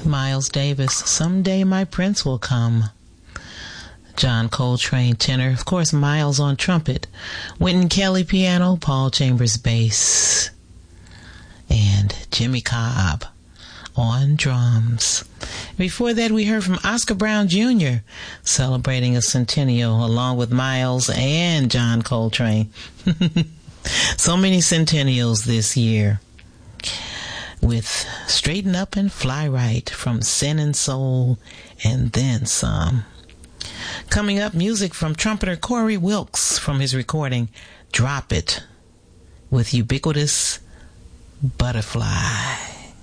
Miles Davis, Someday My Prince Will Come. John Coltrane, tenor. Of course, Miles on trumpet. Wynton Kelly, piano. Paul Chambers, bass. And Jimmy Cobb on drums. Before that, we heard from Oscar Brown Jr. celebrating a centennial along with Miles and John Coltrane. So many centennials this year. With Straighten Up and Fly Right from Sin and Soul and Then Some. Coming up, music from trumpeter Corey Wilkes from his recording Drop It with Ubiquitous Butterfly.